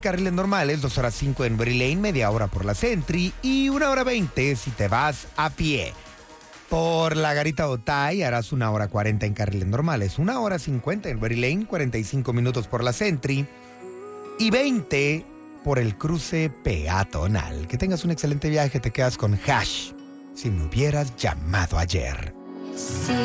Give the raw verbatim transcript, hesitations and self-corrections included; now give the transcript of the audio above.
Carriles normales, dos horas cinco en Berry Lane, media hora por la Sentry y una hora veinte si te vas a pie. Por la Garita Otay harás una hora cuarenta en carriles normales, una hora cincuenta en Berry Lane, cuarenta y cinco minutos por la Sentry y veinte por el cruce peatonal. Que tengas un excelente viaje, te quedas con Hash. Si me hubieras llamado ayer. Sí.